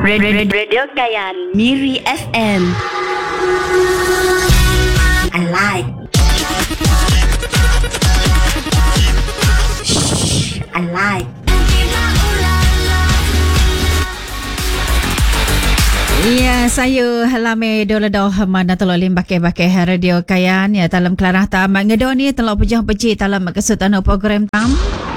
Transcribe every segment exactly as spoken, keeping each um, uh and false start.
Radio Kayan Miri F M. I like. Shh, I like. Ya, saya halame doladoh mana tolong lim bakai-bakai Radio Kayan ya dalam kelarah tam ngedon ni tolong pejah peci dalam kesutan program tam.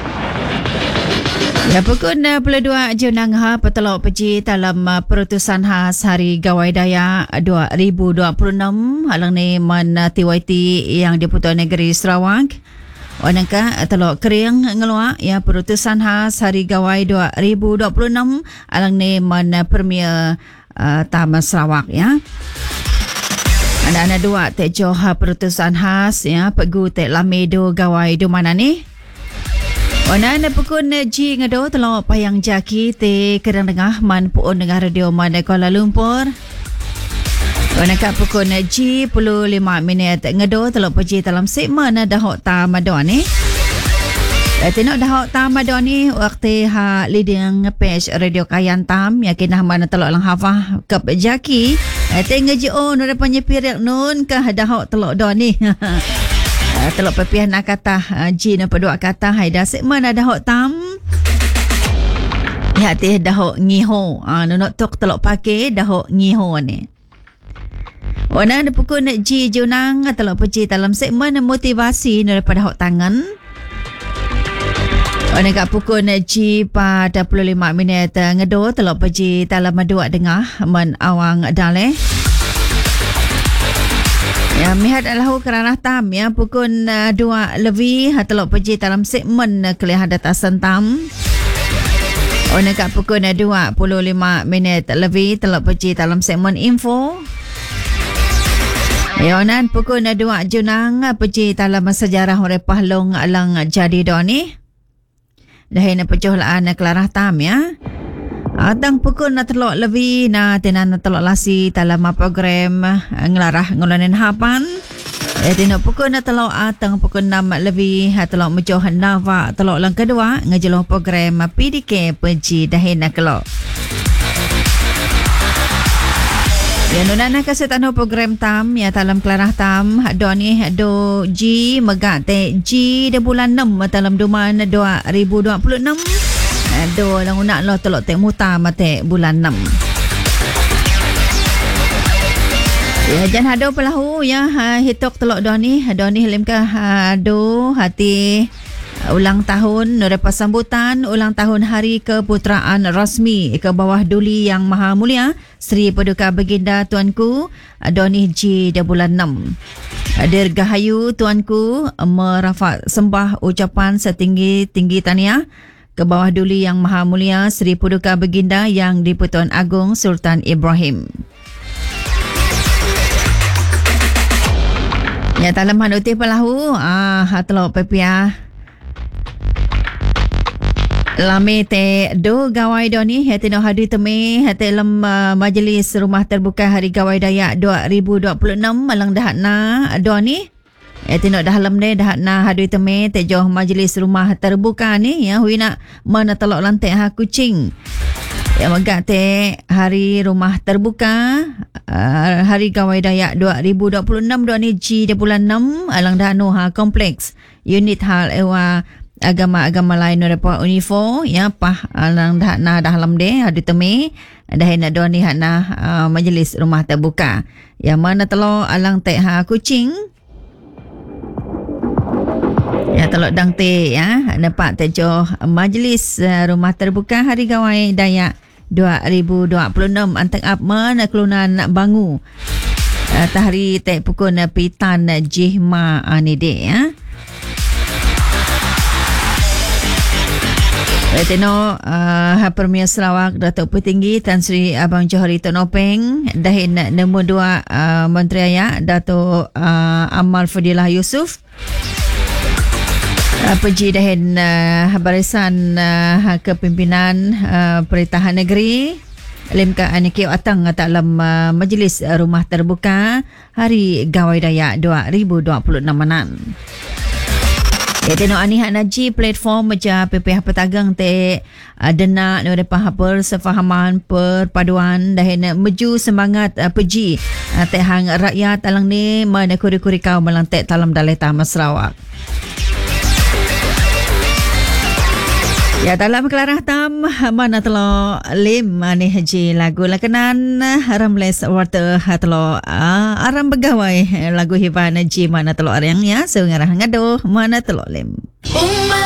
Ya, pukul puluh dua Junang ha petolok peci dalam uh, perutusan khas Hari Gawai Dayak dua ribu dua puluh enam halang ni man uh, T Y T yang di-Pertuan Negeri Sarawak. Wanangka telok kering ngeluak ya perutusan khas Hari Gawai dua ribu dua puluh enam halang ni man uh, Premier uh, Taman Sarawak ya. Anak-anak dua tek joh perutusan khas ya pegu tek lamedo gawai do mana ni? Wana na pukul G ngado telo payang jaki te kedang dengah man puon dengar radio mana Kuala Lumpur. Wana ka pukul G puluh lima minit ngado telo peji dalam segmen dahok ta madon ni. Tino dahok ta madon ni waktu ha leading page Radio Kayan tam yakin mana telo lang hafah kap jaki. Te ngaji on ora panyepirak nun ka dahok telo don ni. Uh, telok pepiah nak kata uh, G na pedua kata haida segmen ada hok tam ya teh dahok ngiho ah uh, nonok tok telok pakai dahok ngiho ni wana ada pukul nak G Junang telok peci dalam segmen motivasi daripada hok tangan wana kat pukul nak G pada puluh lima minit ngedo telok peci dalam dua dengah men awang daleh. Ya, mihat alahu kerana tam ya pukul uh, dua lebih telok peji dalam segmen uh, kelihatan datasan tam. Oh nak pukul uh, dua puluh lima minit lebih telok peji dalam segmen info. Ya, nan pukul uh, dua Junang uh, peji dalam sejarah Hore Pahlong alang jadi doni. Dah ini pejohlaan uh, kelarah tam ya. Atang pukul na telok lebih na tenan na telok lasi dalam program ngelarah ngulanin hapan. Eh tino pukul na telok atang pukul enam lebih telok mejoh nava telok lang kedua ngejeloh program P D K peji dahin na kelok. Ya nunana kasetano program tam ya dalam kelarah tam do ni do G megak te G de bulan enam dalam duman dua ribu dua puluh enam. Do lang una lo telok tek muta mate bulan enam. Ya jan hado pelahu ya ha, hitok telok do ni do ni limka hado hati ulang tahun lepas sambutan ulang tahun hari keputeraan rasmi ke bawah Duli Yang Maha Mulia Sri Paduka Baginda Tuanku Doni G de bulan enam. Dirgahayu Tuanku merafak sembah ucapan setinggi-tinggi tahniah ke bawah Duli Yang Maha Mulia Sri Paduka Baginda Yang di-Pertuan Agong Sultan Ibrahim. Ya dalam hanutih pelahu ah telok pepiah lame te do gawai doni hati no hadi teme hati dalam uh, majlis rumah terbuka Hari Gawai Dayak dua ribu dua puluh enam malang dahat na doni. Eh tino dalam ni dah na hadui teme te joh majlis rumah terbuka ni ya hui nak mana telok lantai ha kucing. Ya megak te hari rumah terbuka uh, Hari Gawai Dayak dua ribu dua puluh enam do ni G di bulan enam alang dano ha kompleks unit hal ewa agama-agama lain depa Unifo ya pah alang dah na dalam de hadui teme dah nak do ni ha na uh, majlis rumah terbuka. Ya mana telok alang te ha kucing. Ya telok dang te ya dapat tejoh majlis uh, rumah terbuka Hari Gawai Dayak dua ribu dua puluh enam antang up mana kelunan nak bangu uh, tahari te pukul uh, pitan uh, jihma anide ya. Retino uh, Premier Sarawak Datuk Petinggi Tan Sri Abang Johari Tonopeng dahin nombor dua uh, Menteri Raya Datuk uh, Amal Fadilah Yusof. Uh, Peji dahin uh, barisan uh, kepimpinan uh, Perintah Negeri limka anikiu atang dalam uh, majlis uh, rumah terbuka Hari Gawai Dayak dua ribu dua puluh enam manan. Ya tino ani hak naji platform meja P P H Petagang te uh, denak no depan persefahaman perpaduan dah nak meju semangat uh, peji uh, te hang rakyat alang ni mana kuri-kuri kau melantek dalam Dalai Taman Sarawak. Ya dalam kelarah tam mana telo lim ni haji lagu lakonan Ramles Water telo uh, aram begawai lagu hiban haji mana telo arang ya so ngarah ngado mana telo lim.